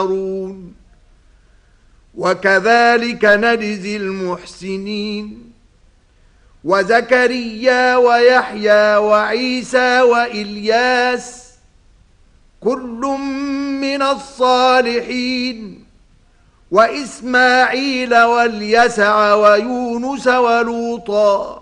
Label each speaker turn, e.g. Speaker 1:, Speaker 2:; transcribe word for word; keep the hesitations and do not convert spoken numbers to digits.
Speaker 1: وكذلك نجزي المحسنين. وزكريا ويحيى وعيسى وإلياس كل من الصالحين، وإسماعيل واليسع ويونس ولوطا